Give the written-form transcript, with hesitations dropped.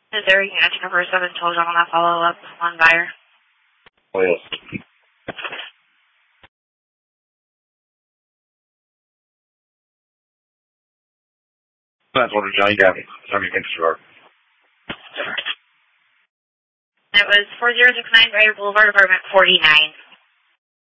Is there a unit number 7 told on that follow-up on buyer? Oh, yes. That's order Johnny Gavin. Sorry, sure. It was 4069 Briar Boulevard, apartment 49.